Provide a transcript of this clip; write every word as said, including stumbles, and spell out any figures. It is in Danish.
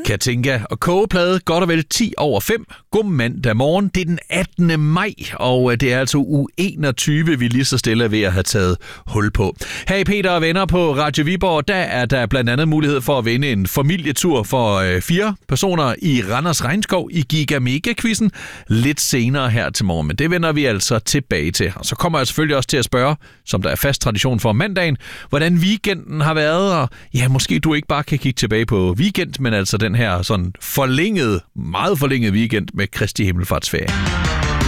Katinka og kogeplade, godt og vel ti over fem. God mandag morgen. Det er den attende maj, og det er altså uge enogtyve, vi lige så stille er ved at have taget hul på. Her i Peter og Venner på Radio Viborg, der er der blandt andet mulighed for at vinde en familietur for øh, fire personer i Randers Regnskov i Giga Mega-quizzen lidt senere her til morgen. Men det vender vi altså tilbage til. Og så kommer jeg selvfølgelig også til at spørge, som der er fast tradition for mandagen, hvordan weekenden har været, og ja, måske du ikke bare kan kigge tilbage på weekend, men altså den her sådan forlængede, meget forlængede weekend med Kristi Himmelfartsferie.